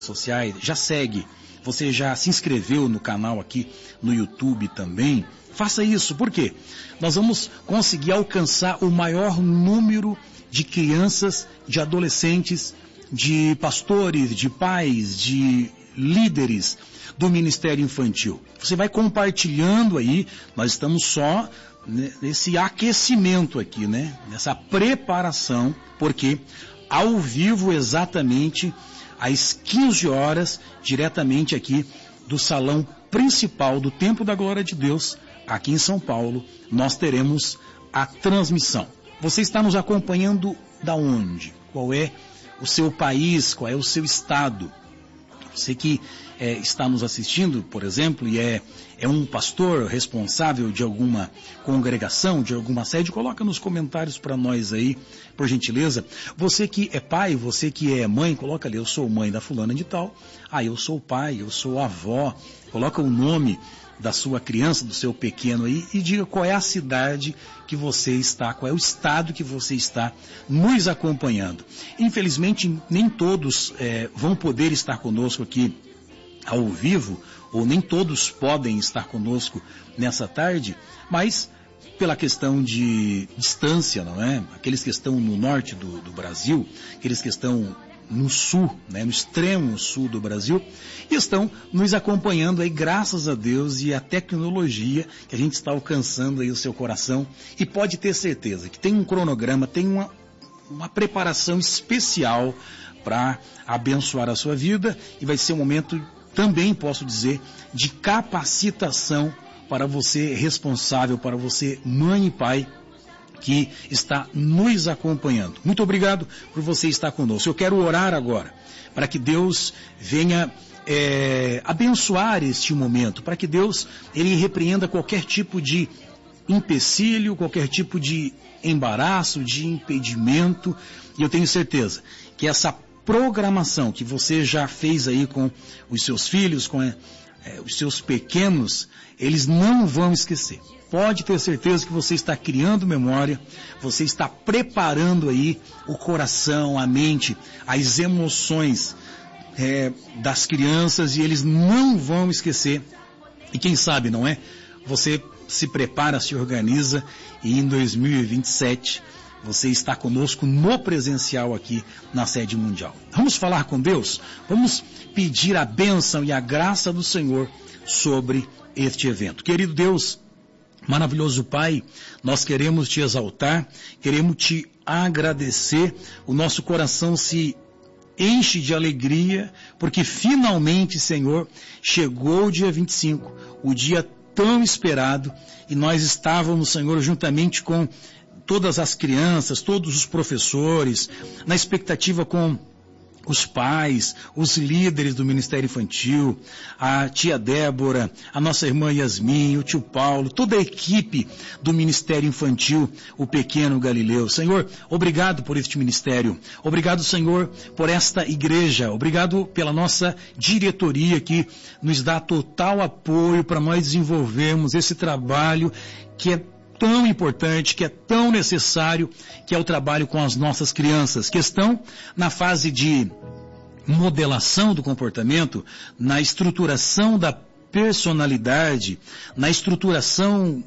sociais, já segue, você já se inscreveu no canal aqui no YouTube também, faça isso, por quê? Nós vamos conseguir alcançar o maior número de crianças, de adolescentes, de pastores, de pais, de líderes do Ministério Infantil. Você vai compartilhando aí, nós estamos só nesse aquecimento aqui, né? Nessa preparação, porque ao vivo exatamente às 15 horas, diretamente aqui do salão principal do Templo da Glória de Deus, aqui em São Paulo, nós teremos a transmissão. Você está nos acompanhando da onde? Qual é o seu país? Qual é o seu estado? Você que está nos assistindo, por exemplo, e é um pastor responsável de alguma congregação, de alguma sede, coloca nos comentários para nós aí, por gentileza. Você que é pai, você que é mãe, coloca ali, eu sou mãe da fulana de tal. Ah, eu sou pai, eu sou avó. Coloca o nome da sua criança, do seu pequeno aí, e diga qual é a cidade que você está, qual é o estado que você está nos acompanhando. Infelizmente, nem todos vão poder estar conosco aqui ao vivo, ou nem todos podem estar conosco nessa tarde, mas pela questão de distância, não é? Aqueles que estão no norte do Brasil, aqueles que estão no sul, né, no extremo sul do Brasil, e estão nos acompanhando aí, graças a Deus e a tecnologia que a gente está alcançando aí o seu coração, e pode ter certeza que tem um cronograma, tem uma preparação especial para abençoar a sua vida, e vai ser um momento também, posso dizer, de capacitação para você responsável, para você mãe e pai que está nos acompanhando. Muito obrigado por você estar conosco. Eu quero orar agora para que Deus venha abençoar este momento, para que Deus ele repreenda qualquer tipo de empecilho, qualquer tipo de embaraço, de impedimento, e eu tenho certeza que essa programação que você já fez aí com os seus filhos, com os seus pequenos, eles não vão esquecer. Pode ter certeza que você está criando memória, você está preparando aí o coração, a mente, as emoções das crianças, e eles não vão esquecer. E quem sabe, não é? Você se prepara, se organiza, e em 2027 você está conosco no presencial aqui na sede mundial. Vamos falar com Deus? Vamos pedir a bênção e a graça do Senhor sobre este evento. Querido Deus, maravilhoso Pai, nós queremos te exaltar, queremos te agradecer, o nosso coração se enche de alegria, porque finalmente, Senhor, chegou o dia 25, o dia tão esperado, e nós estávamos, Senhor, juntamente com todas as crianças, todos os professores, na expectativa com os pais, os líderes do Ministério Infantil, a tia Débora, a nossa irmã Yasmin, o tio Paulo, toda a equipe do Ministério Infantil, o pequeno Galileu. Senhor, obrigado por este ministério. Obrigado, Senhor, por esta igreja. Obrigado pela nossa diretoria que nos dá total apoio para nós desenvolvermos esse trabalho que é tão importante, que é tão necessário, que é o trabalho com as nossas crianças, que estão na fase de modelação do comportamento, na estruturação da personalidade, na estruturação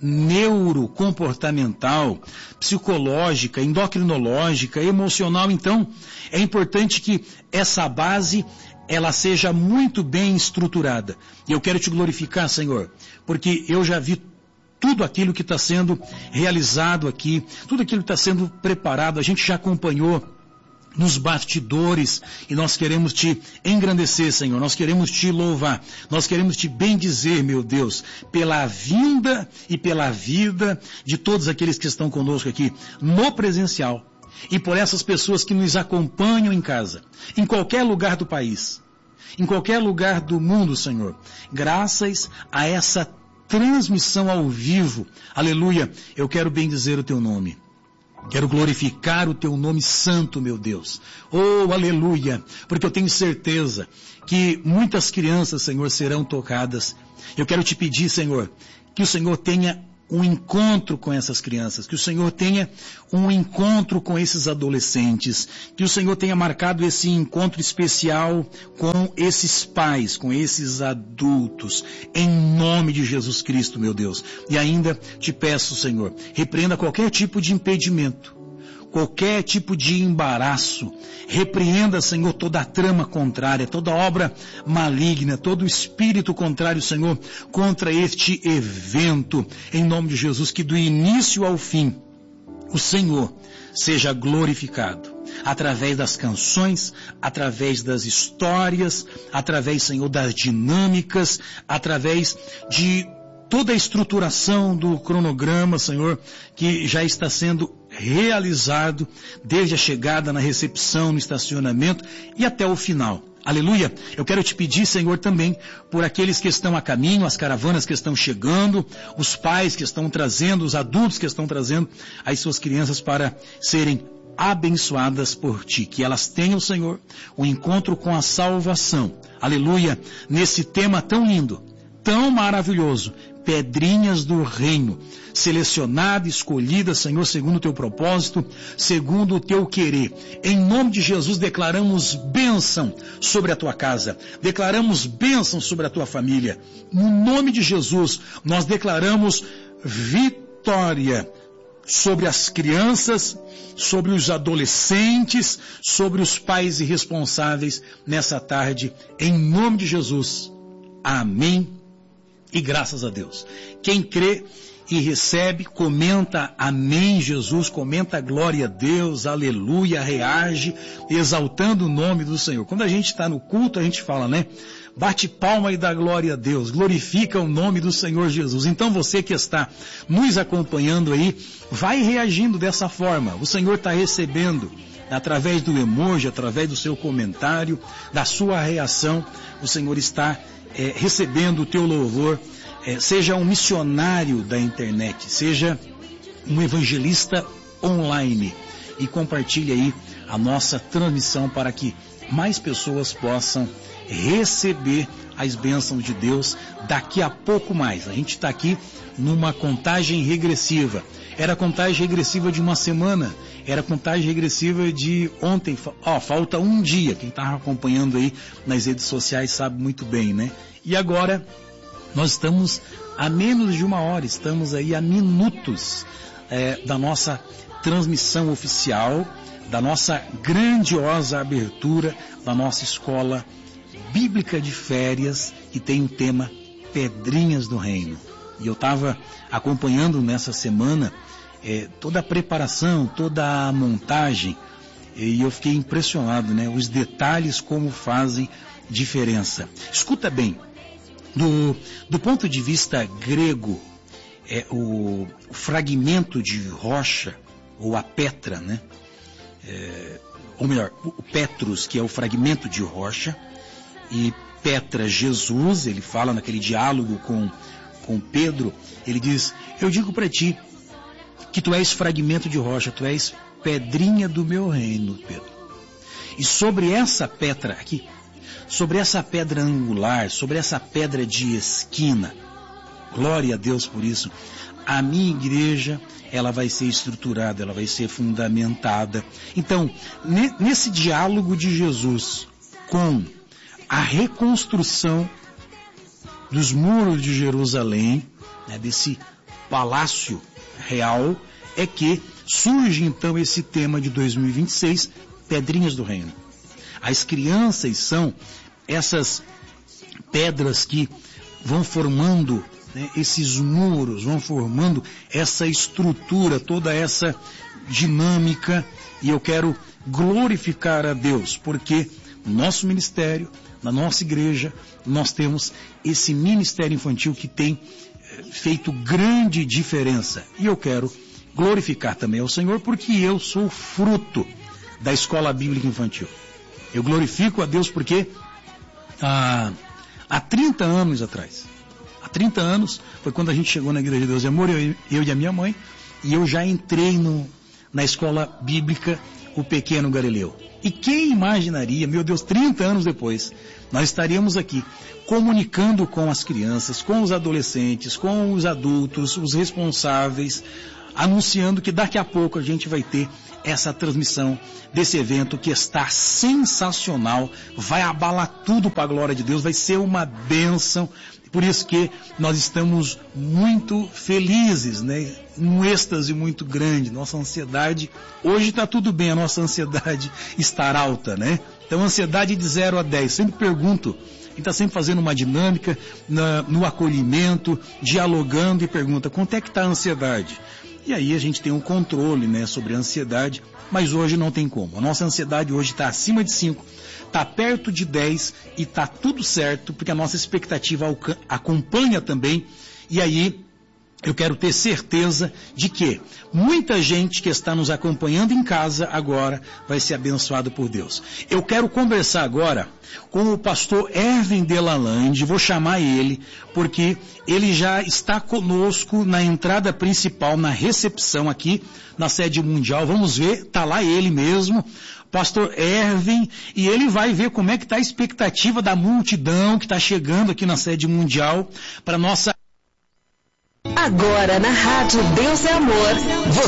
neurocomportamental, psicológica, endocrinológica, emocional. Então, é importante que essa base ela seja muito bem estruturada. E eu quero te glorificar, Senhor, porque eu já vi tudo aquilo que está sendo realizado aqui, tudo aquilo que está sendo preparado, a gente já acompanhou nos bastidores, e nós queremos te engrandecer, Senhor, nós queremos te louvar, nós queremos te bendizer, meu Deus, pela vinda e pela vida de todos aqueles que estão conosco aqui no presencial, e por essas pessoas que nos acompanham em casa, em qualquer lugar do país, em qualquer lugar do mundo, Senhor, graças a essa transmissão ao vivo, aleluia, eu quero bendizer o teu nome, quero glorificar o teu nome santo, meu Deus, oh, aleluia, porque eu tenho certeza que muitas crianças, Senhor, serão tocadas. Eu quero te pedir, Senhor, que o Senhor tenha um encontro com essas crianças, que o Senhor tenha um encontro com esses adolescentes, que o Senhor tenha marcado esse encontro especial com esses pais, com esses adultos, em nome de Jesus Cristo, meu Deus. E ainda te peço, Senhor, repreenda qualquer tipo de impedimento, qualquer tipo de embaraço, repreenda, Senhor, toda a trama contrária, toda obra maligna, todo espírito contrário, Senhor, contra este evento, em nome de Jesus, que do início ao fim, o Senhor seja glorificado, através das canções, através das histórias, através, Senhor, das dinâmicas, através de toda a estruturação do cronograma, Senhor, que já está sendo realizado desde a chegada na recepção, no estacionamento e até o final. Aleluia! Eu quero te pedir, Senhor, também por aqueles que estão a caminho, as caravanas que estão chegando, os pais que estão trazendo, os adultos que estão trazendo as suas crianças para serem abençoadas por Ti, que elas tenham, Senhor, um encontro com a salvação. Aleluia! Nesse tema tão lindo, tão maravilhoso, pedrinhas do reino, selecionada, escolhida, Senhor, segundo o teu propósito, segundo o teu querer. Em nome de Jesus declaramos bênção sobre a tua casa, declaramos bênção sobre a tua família. No nome de Jesus, nós declaramos vitória sobre as crianças, sobre os adolescentes, sobre os pais irresponsáveis nessa tarde. Em nome de Jesus. Amém. E graças a Deus. Quem crê e recebe, comenta amém Jesus, comenta glória a Deus, aleluia, reage, exaltando o nome do Senhor. Quando a gente está no culto, a gente fala, né? Bate palma e dá glória a Deus, glorifica o nome do Senhor Jesus. Então você que está nos acompanhando aí, vai reagindo dessa forma. O Senhor está recebendo, através do emoji, através do seu comentário, da sua reação, o Senhor está recebendo o teu louvor. Seja um missionário da internet, seja um evangelista online e compartilhe aí a nossa transmissão para que mais pessoas possam receber as bênçãos de Deus daqui a pouco mais. A gente está aqui numa contagem regressiva. Era contagem regressiva de uma semana, era contagem regressiva de ontem. Falta um dia. Quem está acompanhando aí nas redes sociais sabe muito bem, né? E agora nós estamos a menos de uma hora, estamos aí a minutos da nossa transmissão oficial, da nossa grandiosa abertura da nossa escola bíblica de férias, que tem o tema Pedrinhas do Reino. E eu estava acompanhando nessa semana toda a preparação, toda a montagem, e eu fiquei impressionado, né? Os detalhes como fazem diferença. Escuta bem, do ponto de vista grego, o fragmento de rocha, ou a petra, né? Ou melhor, o Petrus, que é o fragmento de rocha, e Petra, Jesus, ele fala naquele diálogo com Pedro, ele diz, eu digo para ti que tu és fragmento de rocha, tu és pedrinha do meu reino, Pedro. E sobre essa pedra aqui, sobre essa pedra angular, sobre essa pedra de esquina, glória a Deus por isso, a minha igreja, ela vai ser estruturada, ela vai ser fundamentada. Então, nesse diálogo de Jesus com a reconstrução dos muros de Jerusalém, né, desse palácio real, é que surge então esse tema de 2026, Pedrinhas do Reino. As crianças são essas pedras que vão formando, né, esses muros, vão formando essa estrutura, toda essa dinâmica, e eu quero glorificar a Deus, porque no nosso ministério, na nossa igreja, nós temos esse ministério infantil que tem feito grande diferença. E eu quero glorificar também ao Senhor, porque eu sou fruto da escola bíblica infantil. Eu glorifico a Deus porque há 30 anos atrás, há 30 anos, foi quando a gente chegou na Igreja de Deus e Amor, eu e a minha mãe, e eu já entrei na escola bíblica o pequeno Galileu. E quem imaginaria, meu Deus, 30 anos depois, nós estaríamos aqui comunicando com as crianças, com os adolescentes, com os adultos, os responsáveis, anunciando que daqui a pouco a gente vai ter essa transmissão desse evento que está sensacional, vai abalar tudo para a glória de Deus, vai ser uma bênção. Por isso que nós estamos muito felizes, né? Um êxtase muito grande. Nossa ansiedade, hoje está tudo bem, a nossa ansiedade está alta, né? Então, ansiedade de 0 a 10. Sempre pergunto, a gente está sempre fazendo uma dinâmica no acolhimento, dialogando e pergunta, quanto é que está a ansiedade? E aí a gente tem um controle, né, sobre a ansiedade, mas hoje não tem como. A nossa ansiedade hoje está acima de 5, está perto de 10 e está tudo certo, porque a nossa expectativa acompanha também. E aí eu quero ter certeza de que muita gente que está nos acompanhando em casa agora vai ser abençoada por Deus. Eu quero conversar agora com o pastor Erwin Delalande, vou chamar ele, porque ele já está conosco na entrada principal, na recepção aqui, na sede mundial. Vamos ver, está lá ele mesmo, pastor Erwin, e ele vai ver como é que está a expectativa da multidão que está chegando aqui na sede mundial para nossa... Agora na Rádio Deus é Amor.